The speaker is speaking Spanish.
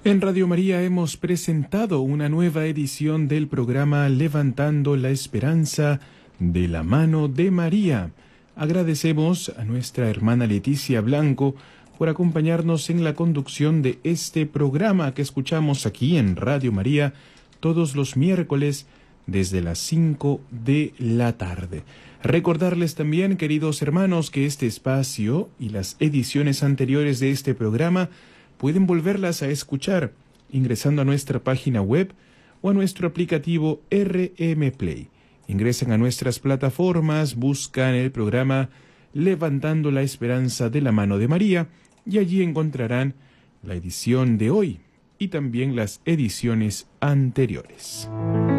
En Radio María hemos presentado una nueva edición del programa Levantando la Esperanza de la mano de María. Agradecemos a nuestra hermana Leticia Blanco por acompañarnos en la conducción de este programa que escuchamos aquí en Radio María todos los miércoles desde las 5 de la tarde. Recordarles también, queridos hermanos, que este espacio y las ediciones anteriores de este programa pueden volverlas a escuchar ingresando a nuestra página web o a nuestro aplicativo RM Play. Ingresan a nuestras plataformas, buscan el programa Levantando la Esperanza de la mano de María y allí encontrarán la edición de hoy y también las ediciones anteriores.